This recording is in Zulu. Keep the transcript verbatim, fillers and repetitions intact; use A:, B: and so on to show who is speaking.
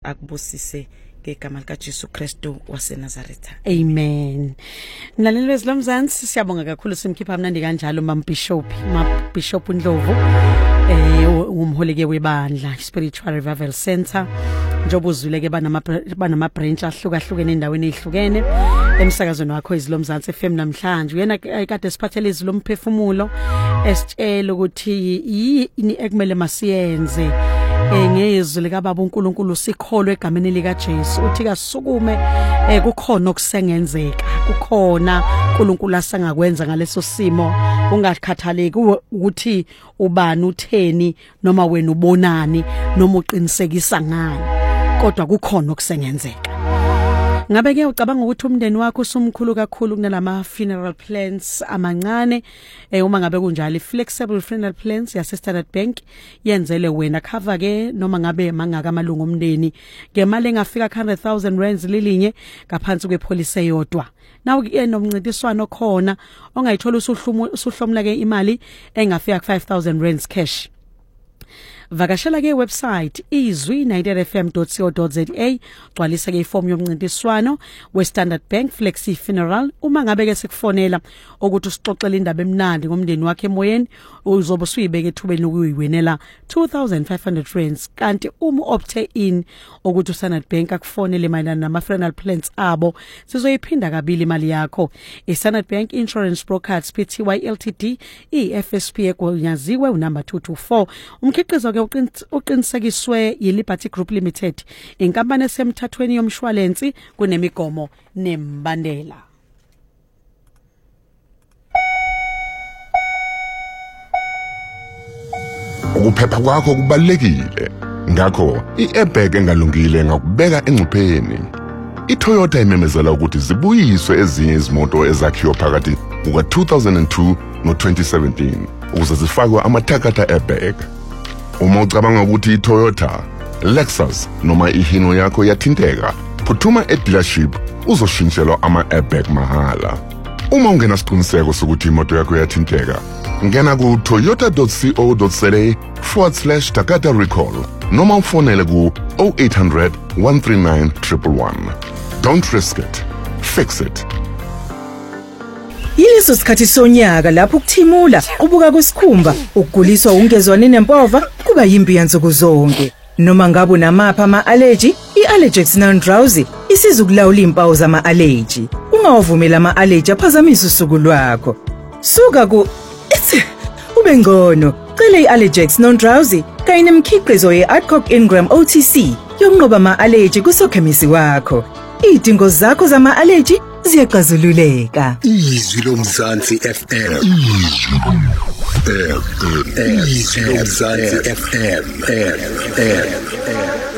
A: akubusise ngegama lika Jesu Kristu waseNazaretha.
B: Amen. Mlaleli wezilomzansi siyabonga kakhulu simkhipha mnandi kanjalo Mam Bishop, Ma Bishop Ndlovu eh umholeke webandla Spiritual Revival Center. Njobo uzwileke banama banama branch ahlukahlukene endaweni ezihlukene emsakazweni wakho izilomzansi F M namhlanje. Uyena kade siphathele izilomphefumulo esitshela ukuthi yini ekumele masiyenze engezwe lika baba uNkulunkulu sikholwe egameni lika Jesu uthi kasukume eh kukhona okusengenzeka kukhona uNkulunkulu asangakwenza ngaleso simo ungakhathaleki ukuthi ubani utheni noma wena ubonani noma uqinisekisa ngani kodwa kukhona okusengenzeka. Ngabe ke ucabanga ukuthi umndeni wakho usumkhulu kakhulu kunalama funeral plans amancane eh uma ngabe kunjalo flexible funeral plans ya Standard Bank yenzele wena cover ke noma ngabe mangaka amalungu omndeni ngemali engafika one hundred thousand rands lilinye ngaphansi kwepolicy eyodwa. Nawu ke nomncintiswano khona ongayithola usuhlomla ke imali engafika five thousand rands cash. Vakashela ke website izwi united f m dot co dot za gcwalisa ke iform yomncintiswano we Standard Bank Flexi Funeral. Uma ngabe ke sikufonela ukuthi usixoxele indaba emnandi ngomndeni wakhe emoyeni uzobe usuyibeke ethubeni lokuyiwenela two thousand five hundred rands kanti uma opte in ukuthi uStandard Bank akufonele mayelana nama funeral plans abo sizoyiphinda kabili imali yakho. iStandard Bank Insurance Brokers Pty Ltd I F S P ekunyaziwe unumber two two four. Umkhiqizo ke uqinisekiswe yiLiberty Group Limited inkampani esemthathweni yomshwalensi kunemigomo nembandela.
C: Ukuphepha kwakho kubalekile ngakho iairbag engalungile ngakubeka engcupheni. iToyota imemezela ukuthi zibuyiswe ezinye izimoto ezakhiwa phakathi kuka two thousand two no twenty seventeen ukuze zifakwe amathakatha airbag. Uma ucabanga ukuthi iToyota, Lexus noma ihino yakho yathinteka, phuthuma e-dealership uzoshintshelwa ama-airbag mahala. Uma ungena siqiniseko sokuthi imoto yakho yathinteka, ngena ku toyota dot co dot za forward slash Takata recall noma ufonele ku oh eight hundred, one three nine, one one one. Don't risk it. Fix it.
D: Yileso sikhathi sonyaka lapho ukuthimula ubuka kwesikhumba ukuguliswa ungezwani nempova kuba yimbi yansuku zonke noma ngabe unamapha ama-allergy i-Allergex non-drowsy isizukulawula impawu zama-allergy ungawavumela ama-allergy aphazamisa usuku lwakho suka ku ithi ube ngcono cela i-Allergex non-drowsy kanye nemikhiqizo ye-Adcock Ingram O T C yokunqoba ama-allergy kusokhemisi wakho. Idingo zakho zama-allergy ziyaqazululeka.
E: Izwi lomzansi F M. Izwi lomzansi F M.